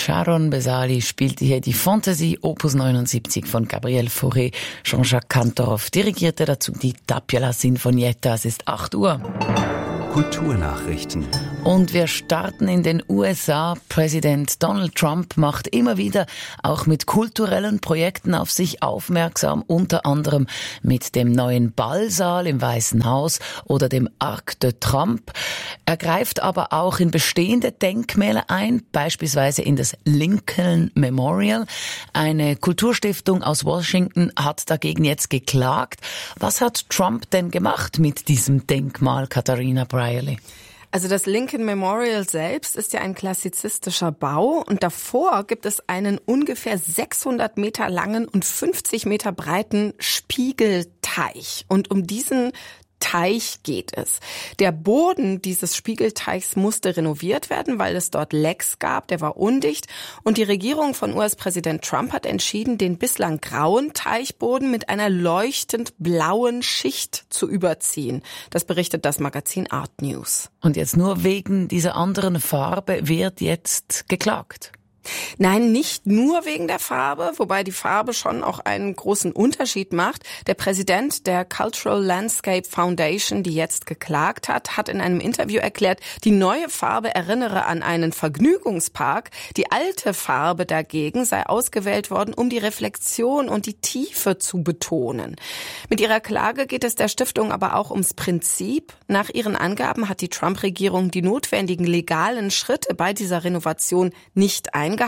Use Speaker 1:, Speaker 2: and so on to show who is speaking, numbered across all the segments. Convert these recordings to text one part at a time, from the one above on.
Speaker 1: Sharon Besali spielte hier die Fantasie Opus 79 von Gabriel Fauré. Jean-Jacques Kantorov dirigierte dazu die Tapiola Sinfonietta. Es ist 8 Uhr.
Speaker 2: Kulturnachrichten.
Speaker 1: Und wir starten in den USA. Präsident Donald Trump macht immer wieder auch mit kulturellen Projekten auf sich aufmerksam, unter anderem mit dem neuen Ballsaal im Weißen Haus oder dem Arc de Trump. Er greift aber auch in bestehende Denkmäler ein, beispielsweise in das Lincoln Memorial. Eine Kulturstiftung aus Washington hat dagegen jetzt geklagt. Was hat Trump denn gemacht mit diesem Denkmal, Katharina Brierley?
Speaker 3: Also das Lincoln Memorial selbst ist ja ein klassizistischer Bau und davor gibt es einen ungefähr 600 Meter langen und 50 Meter breiten Spiegelteich. Und um diesen Teich geht es. Der Boden dieses Spiegelteichs musste renoviert werden, weil es dort Lecks gab, der war undicht. Und die Regierung von US-Präsident Trump hat entschieden, den bislang grauen Teichboden mit einer leuchtend blauen Schicht zu überziehen. Das berichtet das Magazin Art News.
Speaker 1: Und jetzt nur wegen dieser anderen Farbe wird jetzt geklagt?
Speaker 3: Nein, nicht nur wegen der Farbe, wobei die Farbe schon auch einen großen Unterschied macht. Der Präsident der Cultural Landscape Foundation, die jetzt geklagt hat, hat in einem Interview erklärt, die neue Farbe erinnere an einen Vergnügungspark. Die alte Farbe dagegen sei ausgewählt worden, um die Reflexion und die Tiefe zu betonen. Mit ihrer Klage geht es der Stiftung aber auch ums Prinzip. Nach ihren Angaben hat die Trump-Regierung die notwendigen legalen Schritte bei dieser Renovation nicht eingehalten.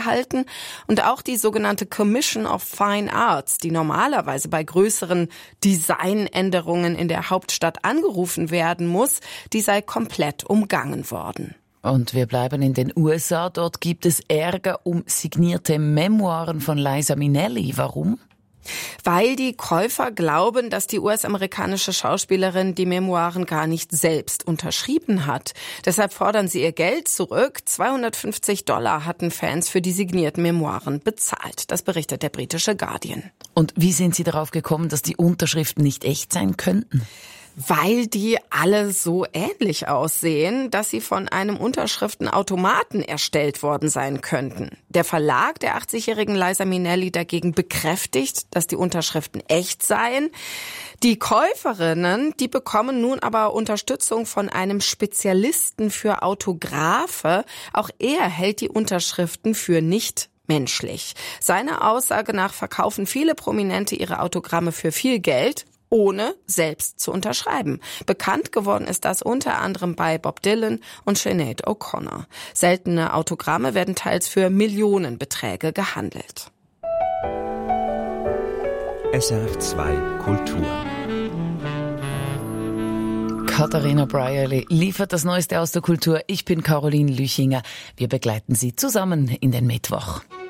Speaker 3: Und auch die sogenannte Commission of Fine Arts, die normalerweise bei größeren Designänderungen in der Hauptstadt angerufen werden muss, die sei komplett umgangen worden.
Speaker 1: Und wir bleiben in den USA. Dort gibt es Ärger um signierte Memoiren von Liza Minnelli. Warum?
Speaker 3: Weil die Käufer glauben, dass die US-amerikanische Schauspielerin die Memoiren gar nicht selbst unterschrieben hat. Deshalb fordern sie ihr Geld zurück. $250 hatten Fans für die signierten Memoiren bezahlt. Das berichtet der britische Guardian.
Speaker 1: Und wie sind Sie darauf gekommen, dass die Unterschriften nicht echt sein könnten?
Speaker 3: Weil die alle so ähnlich aussehen, dass sie von einem Unterschriftenautomaten erstellt worden sein könnten. Der Verlag der 80-jährigen Liza Minnelli dagegen bekräftigt, dass die Unterschriften echt seien. Die Käuferinnen, die bekommen nun aber Unterstützung von einem Spezialisten für Autographe. Auch er hält die Unterschriften für nicht menschlich. Seiner Aussage nach verkaufen viele Prominente ihre Autogramme für viel Geld, ohne selbst zu unterschreiben. Bekannt geworden ist das unter anderem bei Bob Dylan und Sinead O'Connor. Seltene Autogramme werden teils für Millionenbeträge gehandelt.
Speaker 2: SRF 2 Kultur.
Speaker 1: Katharina Brierley liefert das Neueste aus der Kultur. Ich bin Caroline Lüchinger. Wir begleiten Sie zusammen in den Mittwoch.